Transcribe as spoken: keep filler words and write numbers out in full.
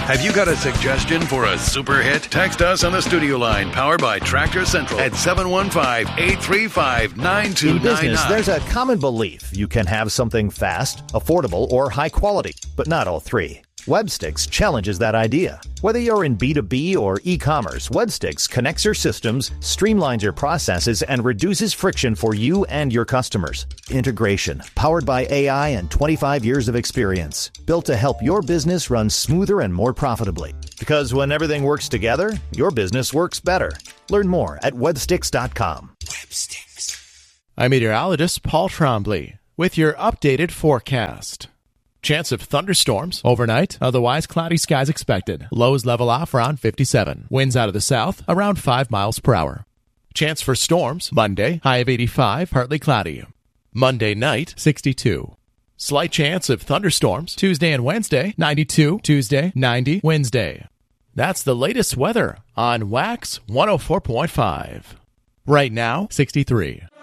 Have you got a suggestion for a super hit? Text us on the studio line powered by Tractor Central at seven one five, eight three five, nine two nine nine. In business, there's a common belief you can have something fast, affordable, or high quality, but not all three. Webstix challenges that idea. Whether you're in B two B or e-commerce, Webstix connects your systems, streamlines your processes, and reduces friction for you and your customers. Integration, powered by A I and twenty-five years of experience, built to help your business run smoother and more profitably. Because when everything works together, your business works better. Learn more at webstix dot com. Webstix. I'm meteorologist Paul Trombley with your updated forecast. Chance of thunderstorms overnight, otherwise cloudy skies expected. Lows level off around fifty-seven. Winds out of the south around five miles per hour. Chance for storms Monday, high of eighty-five, partly cloudy. Monday night, sixty-two. Slight chance of thunderstorms Tuesday and Wednesday, ninety-two. Tuesday, ninety. Wednesday. That's the latest weather on Wax one oh four point five. Right now, sixty-three.